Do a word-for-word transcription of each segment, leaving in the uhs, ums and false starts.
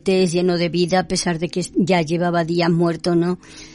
lleno de vida a pesar de que ya llevaba días muerto, ¿no?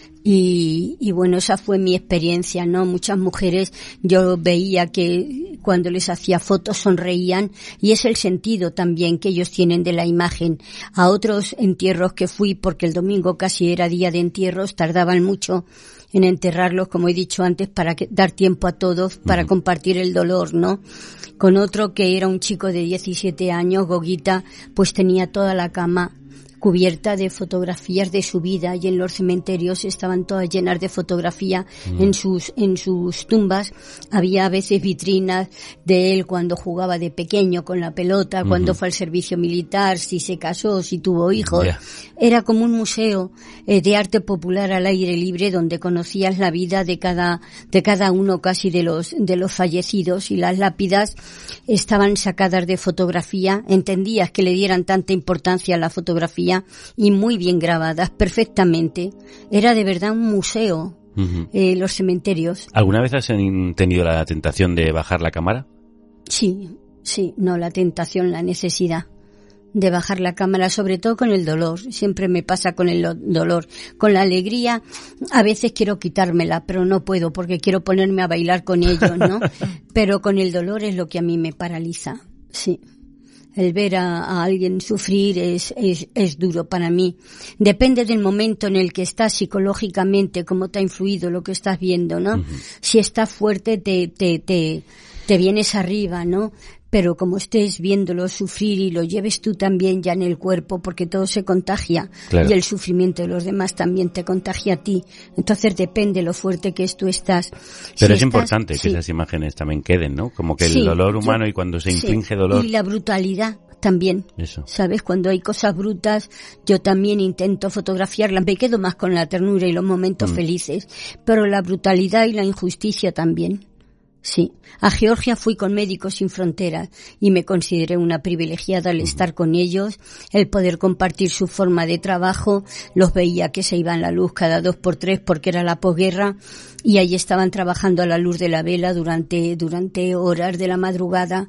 Y, y bueno, esa fue mi experiencia, ¿no? Muchas mujeres yo veía que cuando les hacía fotos sonreían, y es el sentido también que ellos tienen de la imagen. A otros entierros que fui, porque el domingo casi era día de entierros, tardaban mucho en enterrarlos, como he dicho antes, para que, dar tiempo a todos, para uh-huh. compartir el dolor, ¿no? Con otro que era un chico de diecisiete años, Goguita, pues tenía toda la cama cubierta de fotografías de su vida, y en los cementerios estaban todas llenas de fotografía. Mm. en sus en sus tumbas había a veces vitrinas de él cuando jugaba de pequeño con la pelota, mm-hmm. cuando fue al servicio militar, si se casó, si tuvo hijos. Yeah. Era como un museo eh, de arte popular al aire libre, donde conocías la vida de cada de cada uno casi de los de los fallecidos, y las lápidas estaban sacadas de fotografía. Entendías que le dieran tanta importancia a la fotografía, y muy bien grabadas, perfectamente. Era de verdad un museo, uh-huh. eh, los cementerios. ¿Alguna vez has tenido la tentación de bajar la cámara? Sí, sí, no la tentación, la necesidad de bajar la cámara, sobre todo con el dolor. Siempre me pasa con el dolor. Con la alegría, a veces quiero quitármela, pero no puedo porque quiero ponerme a bailar con ellos, ¿no? Pero con el dolor es lo que a mí me paraliza, sí. El ver a, a alguien sufrir es, es, es duro para mí. Depende del momento en el que estás psicológicamente, cómo te ha influido lo que estás viendo, ¿no? Uh-huh. Si estás fuerte, te, te, te, te vienes arriba, ¿no? Pero como estés viéndolo sufrir y lo lleves tú también ya en el cuerpo, porque todo se contagia, claro. y el sufrimiento de los demás también te contagia a ti. Entonces depende lo fuerte que es tú estás. Pero si es estás, importante que sí. esas imágenes también queden, ¿no? Como que el sí, dolor humano yo, y cuando se sí. inflige dolor. Y la brutalidad también. Eso. ¿Sabes? Cuando hay cosas brutas, yo también intento fotografiarlas. Me quedo más con la ternura y los momentos mm. felices, pero la brutalidad y la injusticia también. Sí. A Georgia fui con Médicos Sin Fronteras y me consideré una privilegiada al estar con ellos, el poder compartir su forma de trabajo. Los veía que se iban la luz cada dos por tres porque era la posguerra, y ahí estaban trabajando a la luz de la vela durante, durante horas de la madrugada.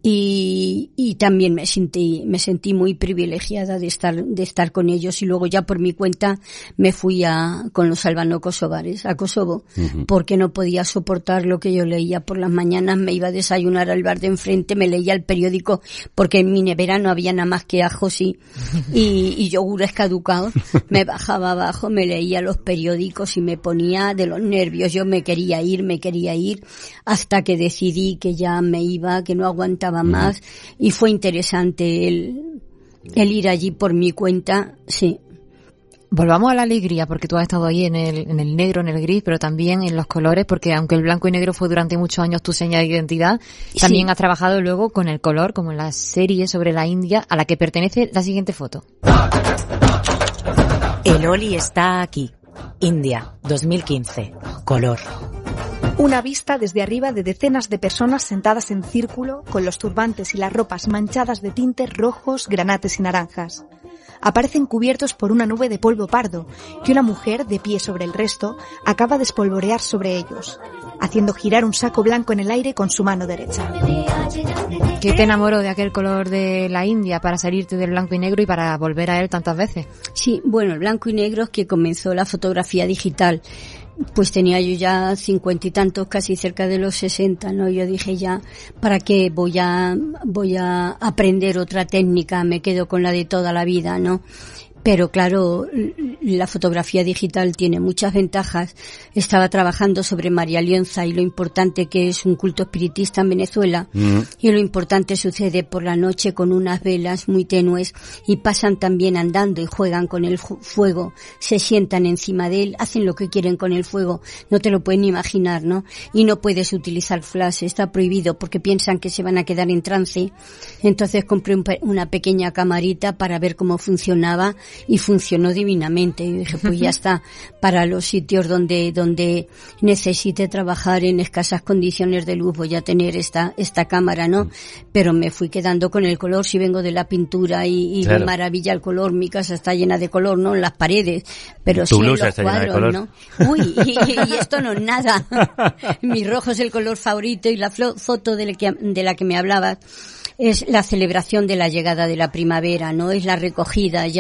Y, y también me sentí, me sentí muy privilegiada de estar, de estar con ellos, y luego ya por mi cuenta me fui a, con los albano-kosovares a Kosovo, uh-huh. porque no podía soportar lo que yo leía por las mañanas. Me iba a desayunar al bar de enfrente, me leía el periódico, porque en mi nevera no había nada más que ajos y, y, y yogures caducados. Me bajaba abajo, me leía los periódicos y me ponía de los nervios. Yo me quería ir, me quería ir, hasta que decidí que ya me iba, que no aguantaba más, y fue interesante el, el ir allí por mi cuenta, sí. Volvamos a la alegría, porque tú has estado ahí en el, en el negro, en el gris, pero también en los colores, porque aunque el blanco y negro fue durante muchos años tu seña de identidad, también sí. has trabajado luego con el color, como en la serie sobre la India, a la que pertenece la siguiente foto. El Oli está aquí. India, dos mil quince. Color. Una vista desde arriba de decenas de personas sentadas en círculo, con los turbantes y las ropas manchadas de tintes rojos, granates y naranjas. Aparecen cubiertos por una nube de polvo pardo, que una mujer, de pie sobre el resto, acaba de espolvorear sobre ellos, haciendo girar un saco blanco en el aire con su mano derecha. ¿Qué te enamoró de aquel color de la India para salirte del blanco y negro y para volver a él tantas veces? Sí, bueno, el blanco y negro es que comenzó la fotografía digital. Pues tenía yo ya cincuenta y tantos, casi cerca de los sesenta, ¿no? Yo dije ya, ¿para qué voy a, voy a aprender otra técnica? Me quedo con la de toda la vida, ¿no? Pero claro, la fotografía digital tiene muchas ventajas. Estaba trabajando sobre María Lionza y lo importante que es un culto espiritista en Venezuela. Mm. Y lo importante sucede por la noche con unas velas muy tenues, y pasan también andando y juegan con el fuego. Se sientan encima de él, hacen lo que quieren con el fuego. No te lo pueden imaginar, ¿no? Y no puedes utilizar flash, está prohibido porque piensan que se van a quedar en trance. Entonces compré un pe- una pequeña camarita para ver cómo funcionaba. Y funcionó divinamente. Y dije, pues ya está, para los sitios donde donde necesite trabajar en escasas condiciones de luz voy a tener esta esta cámara, ¿no? Pero me fui quedando con el color. Si vengo de la pintura y, y claro. me maravilla el color, mi casa está llena de color, ¿no? En las paredes, pero sí en los cuadros, ¿no? Uy, y, y esto no es nada. Mi rojo es el color favorito, y la flo- foto de la que, de la que me hablabas es la celebración de la llegada de la primavera, ¿no? Es la recogida ya